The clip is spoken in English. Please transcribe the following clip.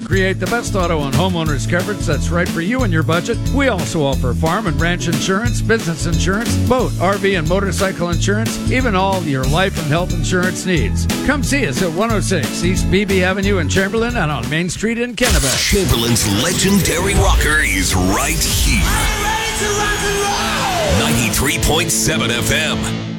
Create the best auto and homeowners coverage that's right for you and your budget. We also offer farm and ranch insurance, business insurance, boat, RV, and motorcycle insurance, even all your life and health insurance needs. Come see us at 106 East Beebe Avenue in Chamberlain and on Main Street in Kennebec. Chamberlain's legendary rocker is right here. 93.7 FM.